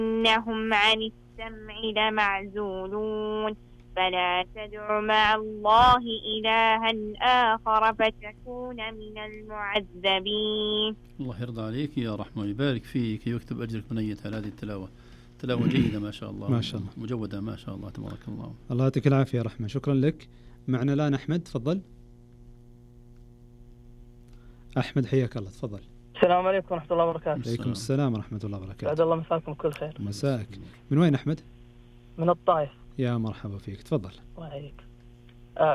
إنهم عن السمع لمعزولون فلا تدع مع الله إلها آخر فتكون من المعذبين. الله يرضى عليك يا رحمة، يبارك فيك، يكتب أجرك منية على هذه التلاوة. تلاوة جيدة ما شاء الله، ما شاء الله، مجودة ما شاء الله، تبارك الله. الله يعطيك العافية يا رحمة، شكرا لك. معنا الآن أحمد، تفضل. أحمد حياك الله، تفضل. السلام عليكم ورحمة الله وبركاته. عليكم السلام ورحمة الله وبركاته. سعد الله مساكم كل خير. مساك. من وين أحمد؟ من الطائف. يا مرحبا فيك، تفضل. الله يحييك.